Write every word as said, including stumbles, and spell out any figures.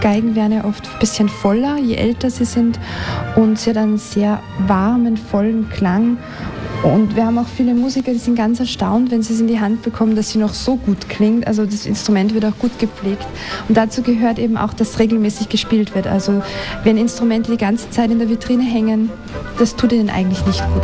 Geigen werden ja oft ein bisschen voller, je älter sie sind, und sie hat einen sehr warmen, vollen Klang. Und wir haben auch viele Musiker, die sind ganz erstaunt, wenn sie es in die Hand bekommen, dass sie noch so gut klingt. Also das Instrument wird auch gut gepflegt. Und dazu gehört eben auch, dass regelmäßig gespielt wird. Also wenn Instrumente die ganze Zeit in der Vitrine hängen, das tut ihnen eigentlich nicht gut.